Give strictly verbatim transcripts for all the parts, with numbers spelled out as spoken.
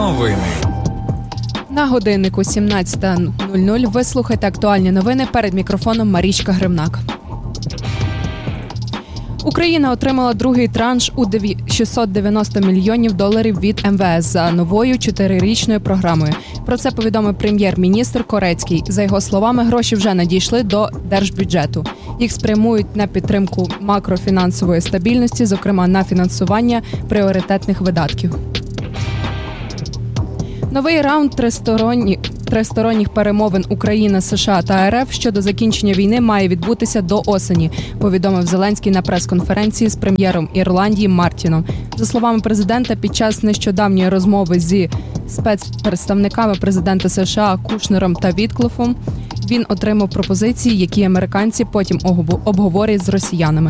Новини. На годиннику сімнадцята нуль нуль ви слухаєте актуальні новини, перед мікрофоном Марічка Гримнак. Україна отримала другий транш у шістсот дев'яносто мільйонів доларів від ем ве ес за новою чотирирічною програмою. Про це повідомив прем'єр-міністр Корецький. За його словами, гроші вже надійшли до держбюджету. Їх спрямують на підтримку макрофінансової стабільності, зокрема на фінансування пріоритетних видатків. Новий раунд тристоронніх, тристоронніх перемовин Україна, США та ер еф щодо закінчення війни має відбутися до осені, повідомив Зеленський на прес-конференції з прем'єром Ірландії Мартіном. За словами президента, під час нещодавньої розмови зі спецпредставниками президента США Кушнером та Вітклофом він отримав пропозиції, які американці потім обговорять з росіянами.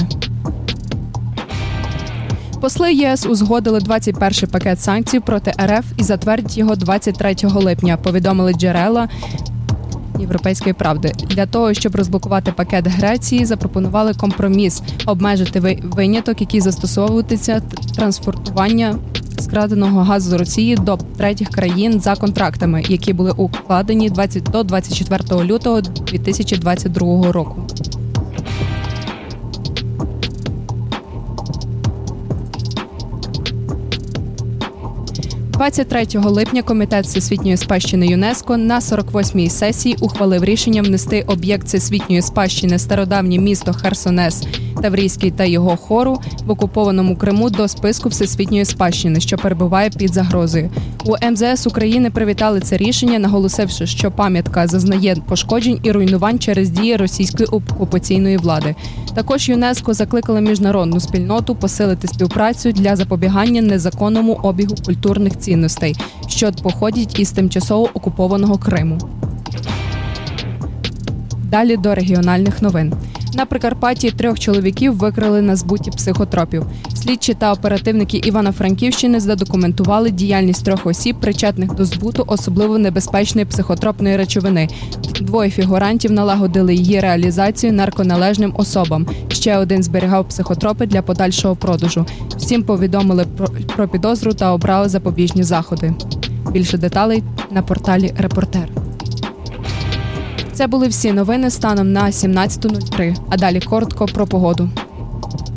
Посли ЄС узгодили двадцять перший пакет санкцій проти ер еф і затвердять його двадцять третього липня, повідомили джерела Європейської правди. Для того, щоб розблокувати пакет Греції, запропонували компроміс – обмежити виняток, який застосовуватиметься транспортування скраденого газу з Росії до третіх країн за контрактами, які були укладені до двадцять четвертого лютого дві тисячі двадцять другого року. двадцять третього липня Комітет Всесвітньої спадщини ЮНЕСКО на сорок восьмій сесії ухвалив рішення внести об'єкт Всесвітньої спадщини стародавнє місто Херсонес Таврійський та його хору в окупованому Криму до списку Всесвітньої спадщини, що перебуває під загрозою. У ем зе ес України привітали це рішення, наголосивши, що пам'ятка зазнає пошкоджень і руйнувань через дії російської окупаційної влади. Також ЮНЕСКО закликало міжнародну спільноту посилити співпрацю для запобігання незаконному обігу культурних цінностей, що походять із тимчасово окупованого Криму. Далі до регіональних новин. На Прикарпатті трьох чоловіків викрили на збуті психотропів. Слідчі та оперативники Івано-Франківщини задокументували діяльність трьох осіб, причетних до збуту особливо небезпечної психотропної речовини. Двоє фігурантів налагодили її реалізацію нарконалежним особам. Ще один зберігав психотропи для подальшого продажу. Всім повідомили про, про підозру та обрали запобіжні заходи. Більше деталей на порталі «Репортер». Це були всі новини станом на сімнадцяту нуль три, а далі коротко про погоду.